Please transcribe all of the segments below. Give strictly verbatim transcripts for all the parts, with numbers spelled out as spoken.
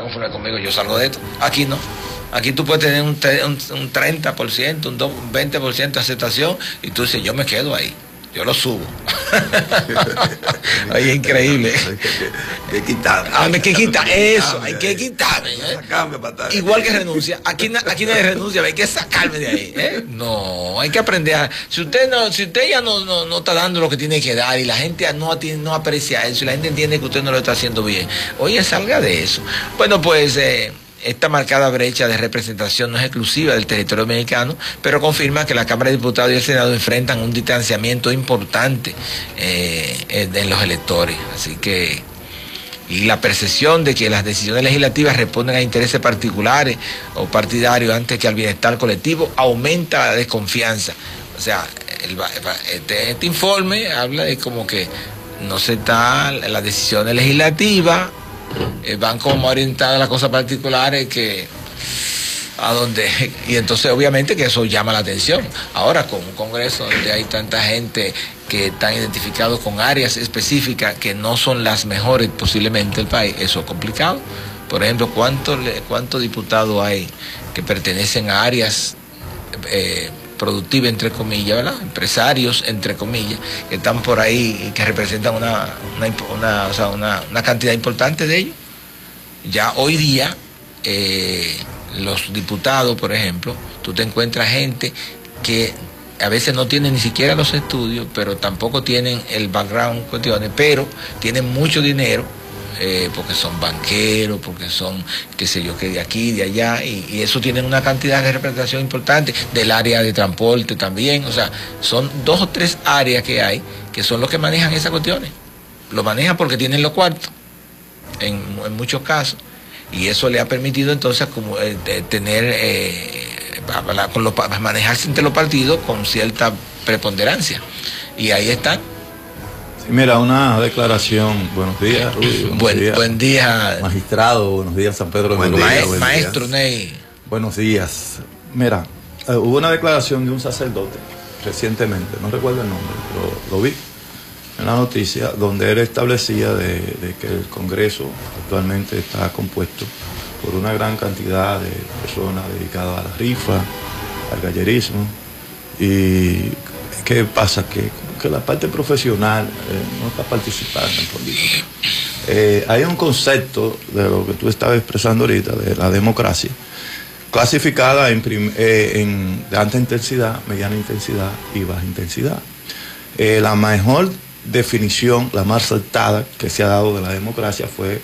conforme conmigo, yo salgo de esto. Aquí no. Aquí tú puedes tener un, un, un treinta por ciento, un, un veinte por ciento de aceptación y tú dices, yo me quedo ahí. Yo lo subo. Oye, increíble. Hay que quitar. Ah, hay que quitar eso, hay que quitarme. ¿eh? Igual que renuncia. Aquí, aquí nadie renuncia, hay que sacarme de ahí. ¿eh? No, hay que aprender. A, si usted no, si usted ya no, no, no está dando lo que tiene que dar y la gente no, no aprecia eso y la gente entiende que usted no lo está haciendo bien, oye, salga de eso. Bueno, pues... Eh, esta marcada brecha de representación no es exclusiva del territorio mexicano, pero confirma que la Cámara de Diputados y el Senado enfrentan un distanciamiento importante eh, en los electores. Así que, y la percepción de que las decisiones legislativas responden a intereses particulares o partidarios antes que al bienestar colectivo aumenta la desconfianza. O sea, el, este, este informe habla de como que no se está, las decisiones legislativas Eh, van como orientadas a las cosas particulares que a donde y entonces obviamente que eso llama la atención. Ahora con un congreso donde hay tanta gente que están identificados con áreas específicas que no son las mejores posiblemente del país, eso es complicado. Por ejemplo, ¿cuántos cuántos diputados hay que pertenecen a áreas eh, productivas, entre comillas, ¿verdad? Empresarios, entre comillas, que están por ahí y que representan una, una, una, o sea, una, una cantidad importante de ellos? Ya hoy día, eh, los diputados, por ejemplo, tú te encuentras gente que a veces no tienen ni siquiera los estudios, pero tampoco tienen el background, cuestiones, pero tienen mucho dinero, Eh, porque son banqueros, porque son, qué sé yo, que de aquí, de allá, y, y eso tienen una cantidad de representación importante, del área de transporte también, o sea, son dos o tres áreas que hay, que son los que manejan esas cuestiones, lo manejan porque tienen los cuartos, en, en muchos casos, y eso le ha permitido entonces como, eh, tener, eh, con los, manejarse entre los partidos con cierta preponderancia, y ahí están. Mira, una declaración. Buenos días, Rudy. Buenos buen, días, buen día. Magistrado, buenos días, San Pedro de Buen Macorís. día, buen Maestro día. Ney. Buenos días. Mira, eh, hubo una declaración de un sacerdote recientemente, no recuerdo el nombre, pero lo vi en la noticia, donde él establecía de, de que el Congreso actualmente está compuesto por una gran cantidad de personas dedicadas a la rifa, al gallerismo. ¿Y qué pasa? Que que la parte profesional eh, no está participando en política. Eh, hay un concepto de lo que tú estabas expresando ahorita, de la democracia, clasificada en, prim, eh, en de alta intensidad, mediana intensidad y baja intensidad. Eh, la mejor definición, la más acertada que se ha dado de la democracia fue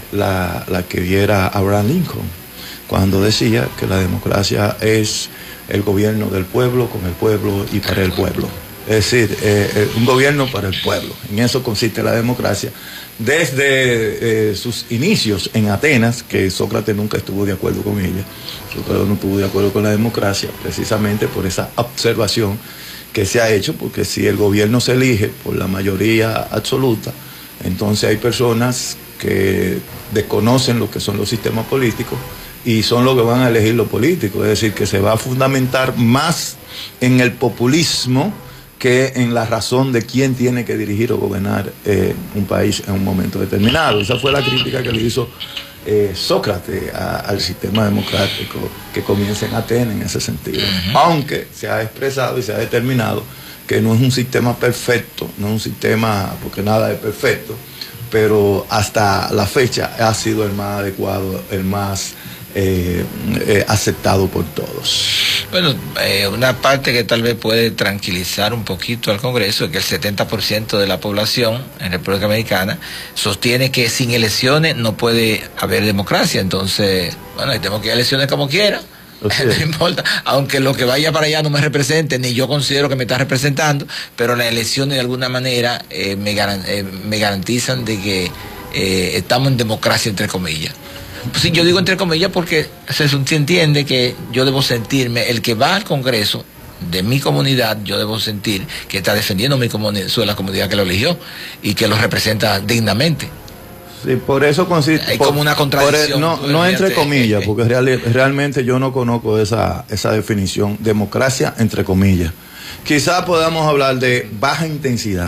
la, la que diera Abraham Lincoln, cuando decía que la democracia es el gobierno del pueblo, con el pueblo y para el pueblo. Es decir, eh, un gobierno para el pueblo. En eso consiste la democracia. Desde eh, sus inicios en Atenas, que Sócrates nunca estuvo de acuerdo con ella, Sócrates no estuvo de acuerdo con la democracia, precisamente por esa observación que se ha hecho, porque si el gobierno se elige por la mayoría absoluta, entonces hay personas que desconocen lo que son los sistemas políticos y son los que van a elegir los políticos. Es decir, que se va a fundamentar más en el populismo que en la razón de quién tiene que dirigir o gobernar eh, un país en un momento determinado. Esa fue la crítica que le hizo eh, Sócrates a, al sistema democrático que comienza en Atenas en ese sentido. Uh-huh. Aunque se ha expresado y se ha determinado que no es un sistema perfecto, no es un sistema, porque nada es perfecto, pero hasta la fecha ha sido el más adecuado, el más eh, eh, aceptado por todos. Bueno, eh, una parte que tal vez puede tranquilizar un poquito al Congreso es que el setenta por ciento de la población en República Dominicana sostiene que sin elecciones no puede haber democracia. Entonces, bueno, tenemos que ir a elecciones como quiera. Okay. No importa, aunque lo que vaya para allá no me represente, ni yo considero que me está representando, pero las elecciones de alguna manera eh, me, garan, eh, me garantizan de que eh, estamos en democracia, entre comillas. Pues sí, yo digo entre comillas porque se entiende que yo debo sentirme, el que va al Congreso de mi comunidad, yo debo sentir que está defendiendo mi comunidad, la comunidad que lo eligió y que lo representa dignamente. Sí, por eso consiste. Hay por, como una contradicción. El, no, no entre comillas, porque real, realmente yo no conozco esa, esa definición. Democracia entre comillas. Quizás podamos hablar de baja intensidad,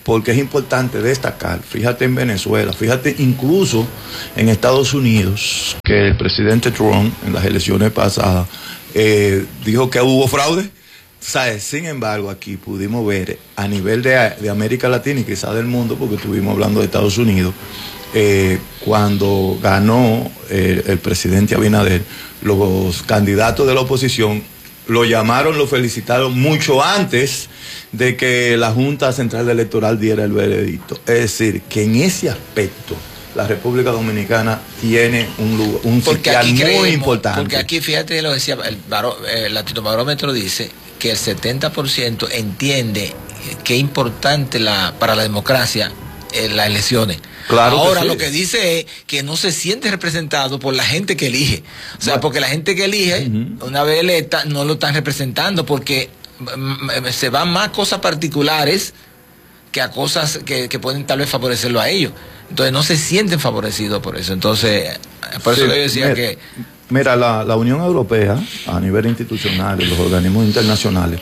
porque es importante destacar, fíjate en Venezuela, fíjate incluso en Estados Unidos, que el presidente Trump en las elecciones pasadas eh, dijo que hubo fraude. ¿Sabes? Sin embargo, aquí pudimos ver a nivel de, de América Latina y quizás del mundo, porque estuvimos hablando de Estados Unidos, eh, cuando ganó eh, el presidente Abinader, los candidatos de la oposición lo llamaron, lo felicitaron mucho antes de que la Junta Central Electoral diera el veredicto. Es decir, que en ese aspecto la República Dominicana tiene un lugar, un sitial muy creemos, importante. Porque aquí, fíjate lo que decía, el, baro, el Latinobarómetro dice que el setenta por ciento entiende que es importante la, para la democracia eh, las elecciones. Claro. Ahora que sí. Lo que dice es que no se siente representado por la gente que elige. O sea, bueno, porque la gente que elige, uh-huh. una vez electa, no lo están representando porque se van más cosas particulares que a cosas que, que pueden tal vez favorecerlo a ellos. Entonces no se sienten favorecidos por eso. Entonces, por eso sí, le decía mira, que... Mira, la, la Unión Europea, a nivel institucional, y los organismos internacionales,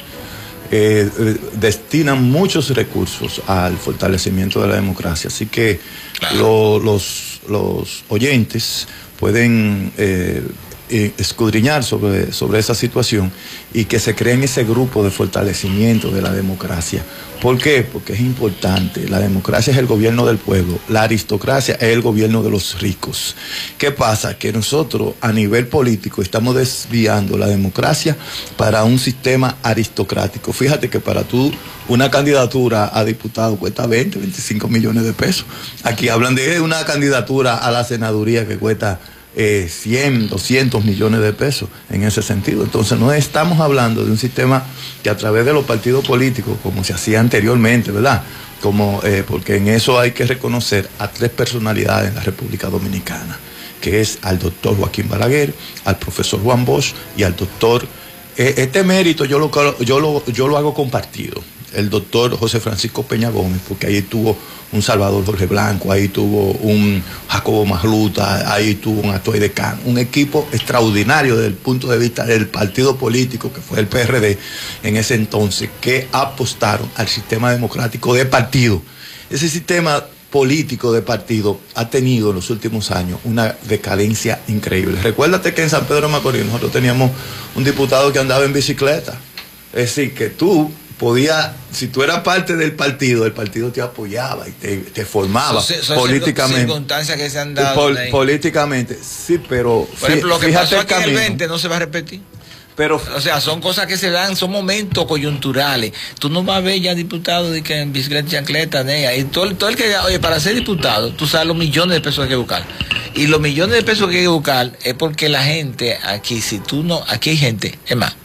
eh, eh, destinan muchos recursos al fortalecimiento de la democracia. Así que claro. lo, los, los oyentes pueden eh, escudriñar sobre, sobre esa situación y que se creen ese grupo de fortalecimiento de la democracia. ¿Por qué? Porque es importante. La democracia es el gobierno del pueblo, la aristocracia es el gobierno de los ricos. ¿Qué pasa? Que nosotros a nivel político estamos desviando la democracia para un sistema aristocrático. Fíjate que para tú una candidatura a diputado cuesta veinte, veinticinco millones de pesos. Aquí hablan de una candidatura a la senaduría que cuesta Eh, cien, doscientos millones de pesos en ese sentido. Entonces no estamos hablando de un sistema que a través de los partidos políticos, como se hacía anteriormente, ¿verdad? Como, eh, porque en eso hay que reconocer a tres personalidades en la República Dominicana, que es al doctor Joaquín Balaguer, al profesor Juan Bosch y al doctor, eh, este mérito yo lo, yo, lo, yo lo hago compartido, el doctor José Francisco Peña Gómez, porque ahí tuvo un Salvador Jorge Blanco, ahí tuvo un Jacobo Magluta, ahí tuvo un Atoy de Can, un equipo extraordinario desde el punto de vista del partido político que fue el P R D en ese entonces, que apostaron al sistema democrático de partido. Ese sistema político de partido ha tenido en los últimos años una decadencia increíble. Recuérdate que en San Pedro de Macorís nosotros teníamos un diputado que andaba en bicicleta. Es decir, que tú podía, si tú eras parte del partido, el partido te apoyaba y te, te formaba so, so, políticamente. Circunstancias que se han dado Pol, políticamente, sí, pero por ejemplo, lo que pasó aquí en el veinte no se va a repetir. Pero, o sea, son cosas que se dan, son momentos coyunturales. Tú no vas a ver ya diputados de que en bicicleta y chancleta, ¿no? Y todo, todo el que, oye, para ser diputado, tú sabes los millones de pesos que hay que buscar. Y los millones de pesos que hay que buscar es porque la gente aquí, si tú no, aquí hay gente, es más,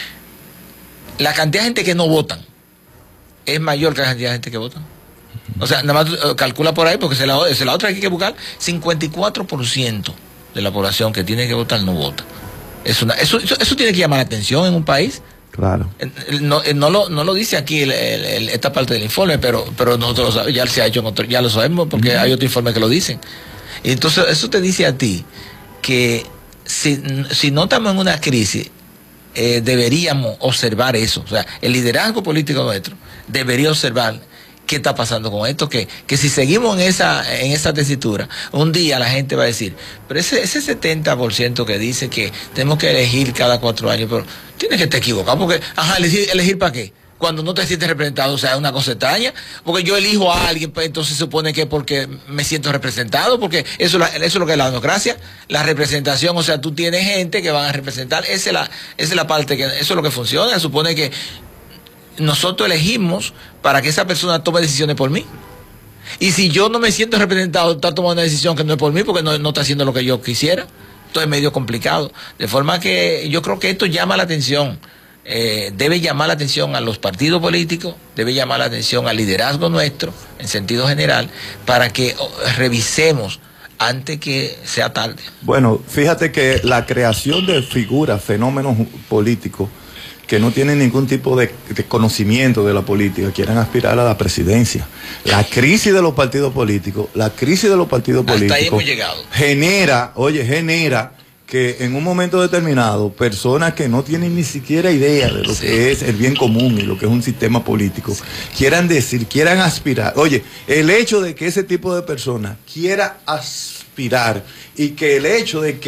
la cantidad de gente que no votan es mayor que la cantidad de gente que votan. O sea, nada más uh, calcula por ahí, porque es la, es la otra que hay que buscar. cincuenta y cuatro por ciento de la población que tiene que votar no vota. Es una, eso, eso, eso tiene que llamar la atención en un país. Claro. No, no, lo, no lo dice aquí el, el, el, esta parte del informe, pero, pero nosotros lo, ya se ha hecho, ya lo sabemos, porque uh-huh. hay otro informe que lo dicen. Y entonces eso te dice a ti que si, si no estamos en una crisis, Eh, deberíamos observar eso. O sea, el liderazgo político nuestro debería observar qué está pasando con esto, que, que si seguimos en esa, en esa tesitura, un día la gente va a decir, pero ese, ese setenta por ciento que dice que tenemos que elegir cada cuatro años, pero tienes que estar equivocado, porque, ajá, elegir, ¿elegir para qué? Cuando no te sientes representado, o sea, es una cosa extraña, porque yo elijo a alguien, pues entonces se supone que porque me siento representado, porque eso, eso es lo que es la democracia, la representación, o sea, tú tienes gente que van a representar, esa es la, esa es la parte que, eso es lo que funciona, se supone que nosotros elegimos para que esa persona tome decisiones por mí. Y si yo no me siento representado, está tomando una decisión que no es por mí, porque no, no está haciendo lo que yo quisiera, esto es medio complicado, de forma que yo creo que esto llama la atención. Eh, debe llamar la atención a los partidos políticos, debe llamar la atención al liderazgo nuestro, en sentido general, para que oh, revisemos antes que sea tarde. Bueno, fíjate que la creación de figuras, fenómenos políticos, que no tienen ningún tipo de, de conocimiento de la política, quieren aspirar a la presidencia. La crisis de los partidos políticos, la crisis de los partidos políticos, hasta ahí hemos llegado. genera, oye, genera que en un momento determinado personas que no tienen ni siquiera idea de lo sí. que es el bien común y lo que es un sistema político, sí. quieran decir, quieran aspirar. Oye, el hecho de que ese tipo de personas quiera aspirar y que el hecho de que